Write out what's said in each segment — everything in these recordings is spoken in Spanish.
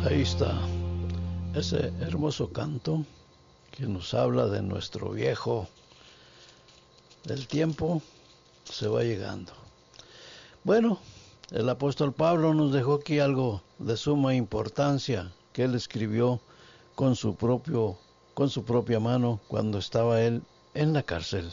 Ahí está ese hermoso canto que nos habla de nuestro viejo. El tiempo se va llegando. Bueno, el apóstol Pablo nos dejó aquí algo de suma importancia que él escribió con su propia mano cuando estaba él en la cárcel.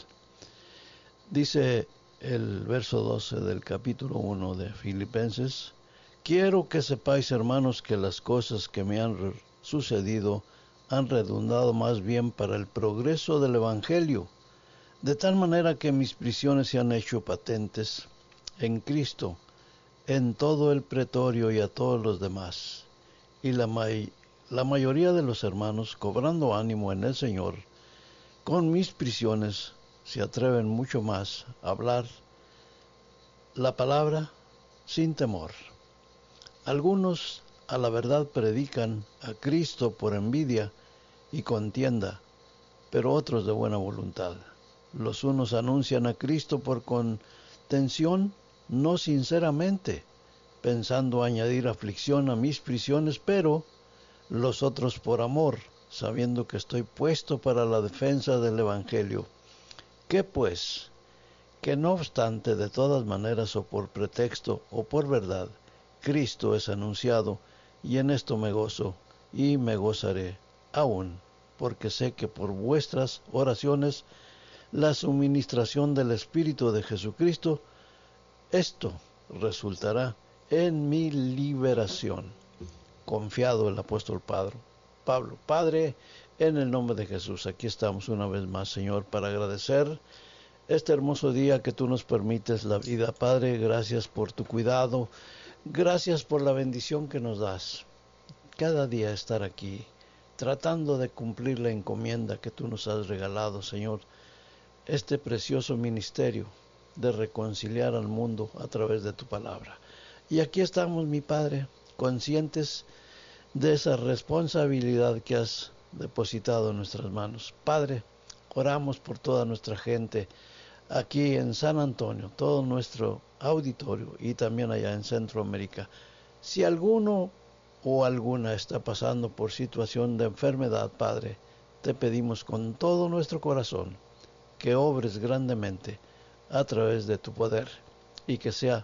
Dice el verso 12 del capítulo 1 de Filipenses: quiero que sepáis, hermanos, que las cosas que me han sucedido han redundado más bien para el progreso del Evangelio, de tal manera que mis prisiones se han hecho patentes en Cristo, en todo el pretorio y a todos los demás. Y la mayoría de los hermanos, cobrando ánimo en el Señor, con mis prisiones se atreven mucho más a hablar la palabra sin temor. Algunos a la verdad predican a Cristo por envidia y contienda, pero otros de buena voluntad. Los unos anuncian a Cristo por contención, no sinceramente, pensando añadir aflicción a mis prisiones, pero los otros por amor, sabiendo que estoy puesto para la defensa del Evangelio. ¿Qué pues? Que no obstante, de todas maneras, o por pretexto o por verdad, Cristo es anunciado, y en esto me gozo y me gozaré aún, porque sé que por vuestras oraciones, la suministración del Espíritu de Jesucristo, esto resultará en mi liberación. Confiado el apóstol Pablo. Padre, en el nombre de Jesús, aquí estamos una vez más, Señor, para agradecer este hermoso día que tú nos permites la vida. Padre, gracias por tu cuidado, gracias por la bendición que nos das. Cada día estar aquí, tratando de cumplir la encomienda que tú nos has regalado, Señor, este precioso ministerio de reconciliar al mundo a través de tu palabra. Y aquí estamos, mi Padre, conscientes de esa responsabilidad que has depositado en nuestras manos. Padre, oramos por toda nuestra gente aquí en San Antonio, todo nuestro auditorio y también allá en Centroamérica. Si alguno o alguna está pasando por situación de enfermedad, Padre, te pedimos con todo nuestro corazón que obres grandemente a través de tu poder y que sea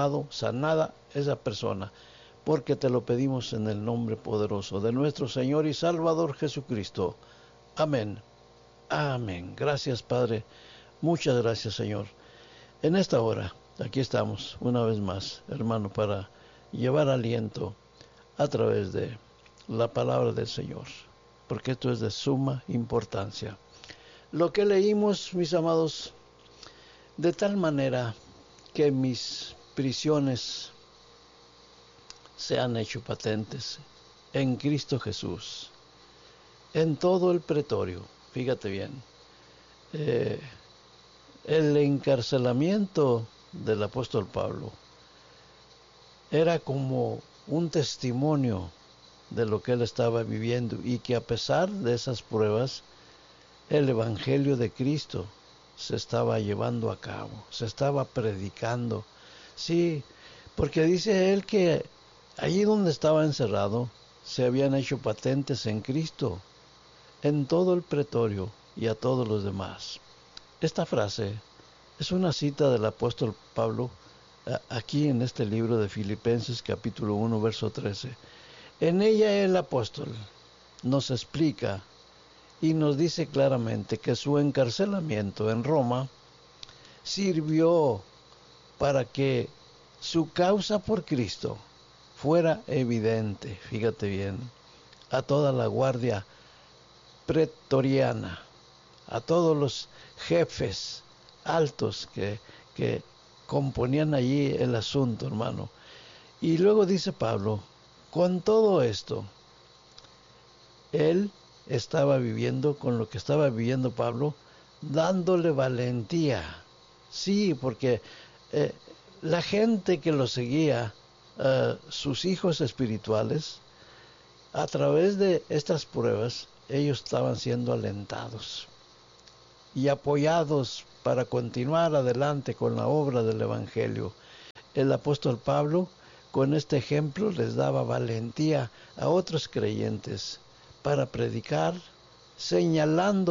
sanada esa persona, porque te lo pedimos en el nombre poderoso de nuestro Señor y Salvador Jesucristo. Amén. Amén. Gracias, Padre. Muchas gracias, Señor. En esta hora, aquí estamos una vez más, hermano, para llevar aliento a través de la palabra del Señor, porque esto es de suma importancia. Lo que leímos, mis amados, de tal manera que mis prisiones se han hecho patentes en Cristo Jesús, en todo el pretorio. Fíjate bien, el encarcelamiento del apóstol Pablo era como un testimonio de lo que él estaba viviendo, y que a pesar de esas pruebas, el Evangelio de Cristo se estaba llevando a cabo, se estaba predicando. Sí, porque dice él que allí donde estaba encerrado se habían hecho patentes en Cristo, en todo el pretorio y a todos los demás. Esta frase es una cita del apóstol Pablo aquí en este libro de Filipenses capítulo 1 verso 13. En ella el apóstol nos explica y nos dice claramente que su encarcelamiento en Roma sirvió para que su causa por Cristo fuera evidente, fíjate bien, a toda la guardia pretoriana, a todos los jefes altos que componían allí el asunto, hermano. Y luego dice Pablo, con todo esto, él estaba viviendo con lo que estaba viviendo Pablo, dándole valentía. Sí, porque la gente que lo seguía, sus hijos espirituales, a través de estas pruebas, ellos estaban siendo alentados y apoyados para continuar adelante con la obra del Evangelio. El apóstol Pablo Con este ejemplo les daba valentía a otros creyentes para predicar, señalando